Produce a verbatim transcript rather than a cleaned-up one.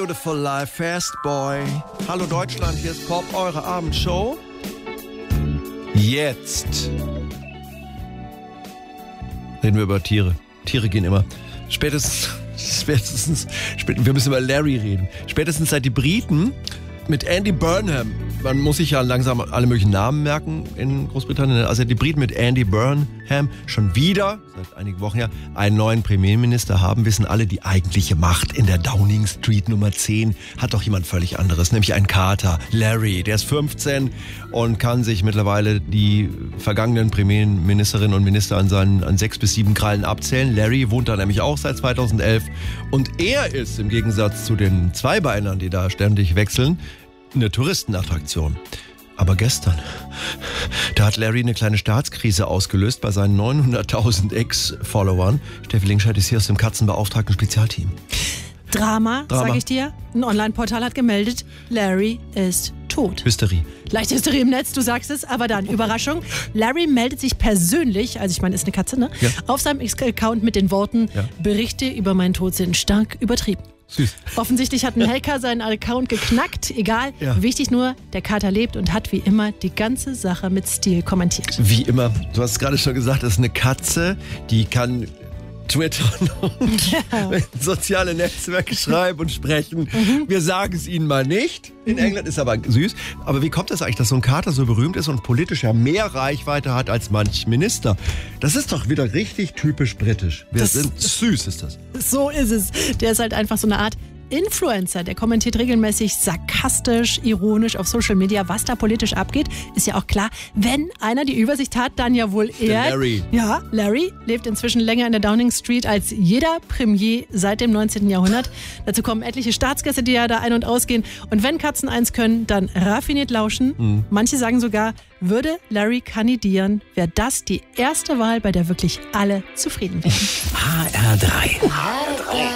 Beautiful Life, Fast Boy. Hallo Deutschland, hier ist Pop, eure Abendshow. Jetzt reden wir über Tiere. Tiere gehen immer. Spätestens, spätestens, spät, wir müssen über Larry reden. Spätestens seit die Briten mit Andy Burnham, man muss sich ja langsam alle möglichen Namen merken in Großbritannien, also die Briten mit Andy Burnham schon wieder, seit einigen Wochen ja, einen neuen Premierminister haben, wissen alle, die eigentliche Macht in der Downing Street Nummer zehn hat doch jemand völlig anderes, nämlich ein Kater, Larry, der ist fünfzehn und kann sich mittlerweile die vergangenen Premierministerinnen und Minister an seinen an sechs bis sieben Krallen abzählen. Larry wohnt da nämlich auch seit zweitausendelf und er ist im Gegensatz zu den Zweibeinern, die da ständig wechseln, eine Touristenattraktion. Aber gestern, da hat Larry eine kleine Staatskrise ausgelöst bei seinen neunhunderttausend Ex-Followern. Steffi Linkscheid ist hier aus dem Katzenbeauftragten Spezialteam. Drama, Drama. sage ich dir. Ein Online-Portal hat gemeldet, Larry ist tot. Hysterie. Leichte Hysterie im Netz, du sagst es, aber dann, Überraschung. Larry meldet sich persönlich, also ich meine, ist eine Katze, ne? Ja. Auf seinem X-Account mit den Worten, Ja. Berichte über meinen Tod sind stark übertrieben. Süß. Offensichtlich hat ein Hacker seinen Account geknackt. Egal, Ja. wichtig nur, der Kater lebt und hat wie immer die ganze Sache mit Stil kommentiert. Wie immer, du hast es gerade schon gesagt, das ist eine Katze, die kann twittern und Ja. soziale Netzwerke schreiben und sprechen. Mhm. Wir sagen es ihnen mal nicht. In England ist aber süß. Aber wie kommt das eigentlich, dass so ein Kater so berühmt ist und politisch ja mehr Reichweite hat als manch Minister? Das ist doch wieder richtig typisch britisch. Wir Das- sind süß, ist das. So ist es. Der ist halt einfach so eine Art Influencer. Der kommentiert regelmäßig sarkastisch, ironisch auf Social Media, was da politisch abgeht. Ist ja auch klar, wenn einer die Übersicht hat, dann ja wohl er. Larry. Ja, Larry lebt inzwischen länger in der Downing Street als jeder Premier seit dem neunzehnten Jahrhundert. Dazu kommen etliche Staatsgäste, die ja da ein- und ausgehen. Und wenn Katzen eins können, dann raffiniert lauschen. Mhm. Manche sagen sogar, würde Larry kandidieren, wäre das die erste Wahl, bei der wirklich alle zufrieden wären. H R drei.